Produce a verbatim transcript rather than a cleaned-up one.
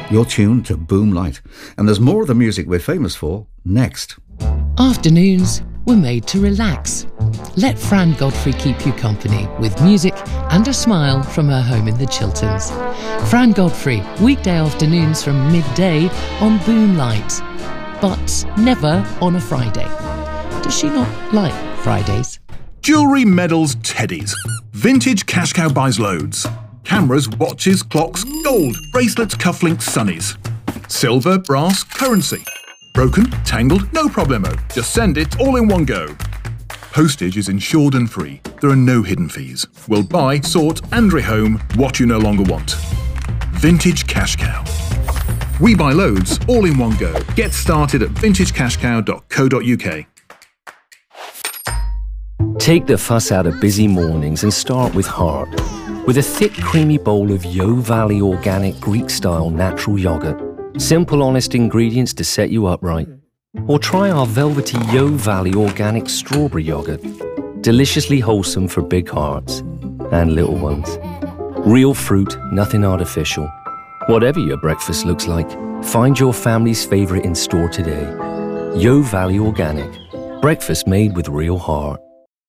You're tuned to Boom Light, and there's more of the music we're famous for next. Afternoons were made to relax. Let Fran Godfrey keep you company with music and a smile from her home in the Chilterns. Fran Godfrey, weekday afternoons from midday on Boom Light, but never on a Friday. Does she not like Fridays? Jewellery, medals, teddies. Vintage Cash Cow buys loads. Cameras, watches, clocks, gold, bracelets, cufflinks, sunnies. Silver, brass, currency. Broken, tangled, no problemo. Just send it all in one go. Postage is insured and free. There are no hidden fees. We'll buy, sort and rehome what you no longer want. Vintage Cash Cow. We buy loads all in one go. Get started at vintage cash cow dot co dot U K. Take the fuss out of busy mornings and start with heart. With a thick, creamy bowl of Yo Valley organic Greek-style natural yogurt. Simple, honest ingredients to set you up right. Or try our velvety Yo Valley organic strawberry yogurt. Deliciously wholesome for big hearts and little ones. Real fruit, nothing artificial. Whatever your breakfast looks like, find your family's favorite in store today. Yo Valley Organic. Breakfast made with real heart.